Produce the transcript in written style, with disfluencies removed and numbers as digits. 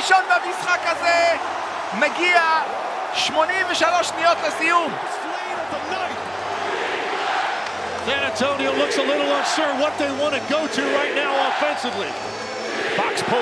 הראשון במשחק הזה מגיע 83 שניות לסיום. San Antonio looks a little unsure what they want to go to right now offensively. Fox